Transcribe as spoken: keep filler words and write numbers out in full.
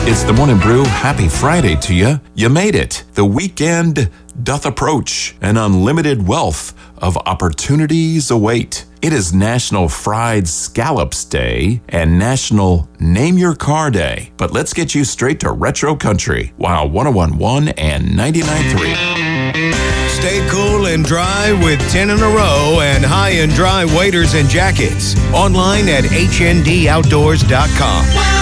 It's the Morning Brew. Happy Friday to you. You made it. The weekend doth approach. An unlimited wealth of opportunities await. It is National Fried Scallops Day and National Name Your Car Day. But let's get you straight to Retro Country. Wow, one oh one point one and ninety-nine point three. Stay cool and dry with ten in a row and high and dry waders and jackets. Online at H N D outdoors dot com.